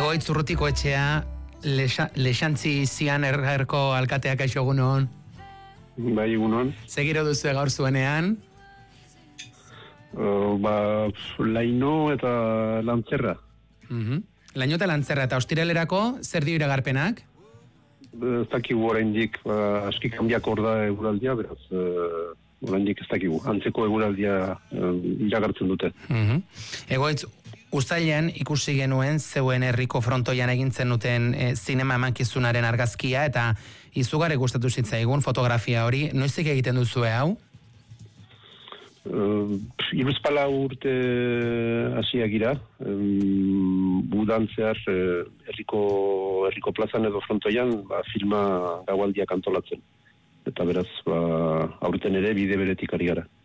Egoitz Urrutiko etxea, Lexantzi zian ergarko alkateak aixo egunon. Bai, egunon. Zegiro duzu gaur zuenean? Laino eta lantzerra. Laino eta lantzerra, eta ostiralerako zer dio iragarpenak? Ez dakigu oraindik, aski kanbiak hor da eguraldia, beraz, oraindik ez dakigu. Antzeko eguraldia iragartzen dute. Egoitz, uztailean ikusi genuen zeuen herriko frontoian egintzen duten zinema emankizunaren argazkia, eta izugarri gustatu zitzaigun fotografia hori. Noizik egiten duzue hau? Hiruzpala urte hasiak gira, udan zehar herriko plazan edo frontoian filma gaualdiak antolatzen. Eta beraz, aurten ere bide beretik ari gara.